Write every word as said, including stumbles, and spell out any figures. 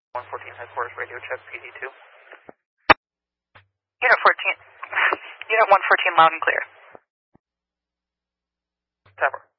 one fourteen headquarters, radio check, P D two. Unit fourteen. Unit one fourteen, loud and clear. Tower.